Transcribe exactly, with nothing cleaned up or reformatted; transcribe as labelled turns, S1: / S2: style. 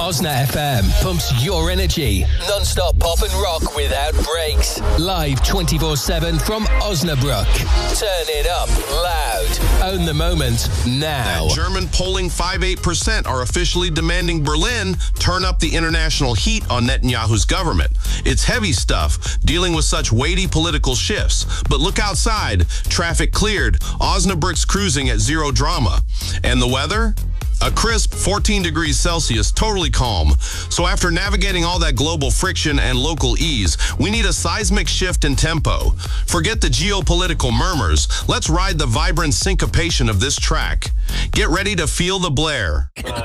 S1: Osna F M pumps your energy. Non-stop pop and rock without breaks. Live twenty-four seven from Osnabrück. Turn it up loud. Own the moment now.
S2: At German polling five to eight percent are officially demanding Berlin turn up the international heat on Netanyahu's government. It's heavy stuff, dealing with such weighty political shifts. But look outside. Traffic cleared. Osnabrück's cruising at zero drama. And the weather? A crisp fourteen degrees Celsius, totally calm. So after navigating all that global friction and local ease, we need a seismic shift in tempo. Forget the geopolitical murmurs. Let's ride the vibrant syncopation of this track. Get ready to feel the blare.